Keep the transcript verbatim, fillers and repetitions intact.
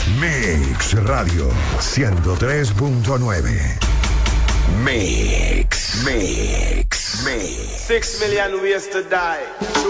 Mix Radio ciento tres punto nueve. Mix, Mix, Mix. Six million ways to die.